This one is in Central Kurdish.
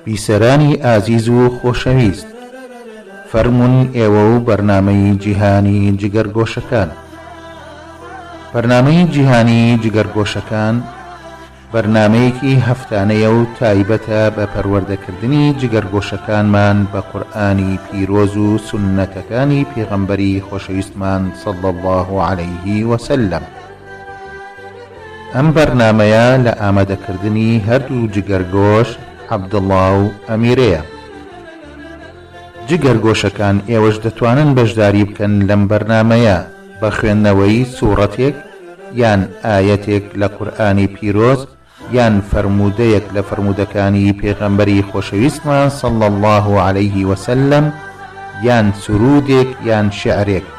بیسەرانی ئازیز و خۆشەویست، فەرموون ئێوە و بەرنامەی جیهانی جگەرگۆشەکان. بەرنامەی جیهانی جگەرگۆشەکان بەرنامەیەکی هەفتانەیە و تایبەتە بە پەروەردەکردنی جگەرگۆشەکانمان بە قورئانی پیرۆز و سوننەتەکانی پێغەمبەری خۆشەویستمان صلی الله عليه وسلم. ئەم بەرنامەیە لە ئامادەکردنی هەردوو جگەرگۆش عەبدوڵڵا و ئەمیرەیە. جگەرگۆشەکان ئێوەش دەتوانن بەشداری بکەن لەم بەرنامەیە بە خوێندنەوەی سوورەتێک یان ئایەتێک لە قورئانی پیرۆز یان فەرموودەیەک لە فەرموودەکانی پێغەمبەری خۆشەویستمان صلی الله عليه وسلم یان سرودێک یان شعرێک.